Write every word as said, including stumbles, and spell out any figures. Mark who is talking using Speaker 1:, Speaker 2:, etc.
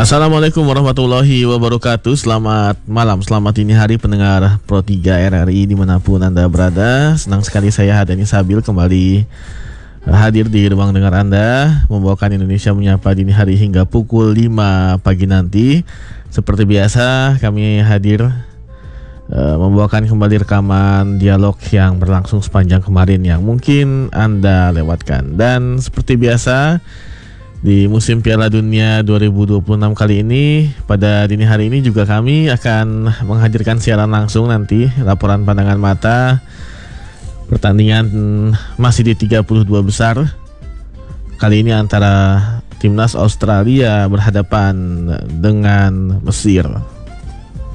Speaker 1: Assalamualaikum warahmatullahi wabarakatuh. Selamat malam, selamat dini hari pendengar Pro tiga R R I dimanapun Anda berada. Senang sekali saya Hadani Sabil kembali hadir di ruang dengar Anda, membawakan Indonesia Menyapa dini hari hingga pukul lima pagi nanti. Seperti biasa kami hadir uh, membawakan kembali rekaman dialog yang berlangsung sepanjang kemarin yang mungkin Anda lewatkan. Dan seperti biasa di musim Piala Dunia dua ribu dua puluh enam kali ini, pada dini hari ini juga kami akan menghadirkan siaran langsung nanti, laporan pandangan mata. Pertandingan masih di tiga puluh dua besar. Kali ini antara timnas Australia berhadapan dengan Mesir.